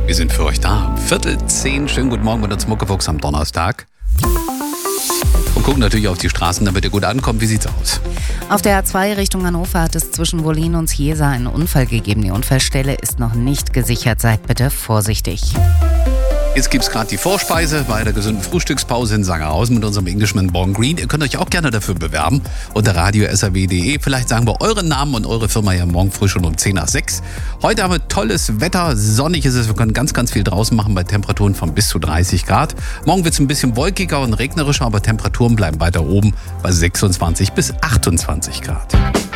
Wir sind für euch da. 9:45. Schönen guten Morgen mit uns Muckefuchs am Donnerstag. Und gucken natürlich auf die Straßen, damit ihr gut ankommt. Wie sieht's aus? Auf der A2 Richtung Hannover hat es zwischen Wollin und Chiesa einen Unfall gegeben. Die Unfallstelle ist noch nicht gesichert. Seid bitte vorsichtig. Jetzt gibt's gerade die Vorspeise bei der gesunden Frühstückspause in Sangerhausen mit unserem Englishman Born Green. Ihr könnt euch auch gerne dafür bewerben unter radio.srw.de. Vielleicht sagen wir euren Namen und eure Firma ja morgen früh schon um 10:10. Heute haben wir tolles Wetter, sonnig ist es. Wir können ganz, ganz viel draußen machen bei Temperaturen von bis zu 30 Grad. Morgen wird's ein bisschen wolkiger und regnerischer, aber Temperaturen bleiben weiter oben bei 26 bis 28 Grad.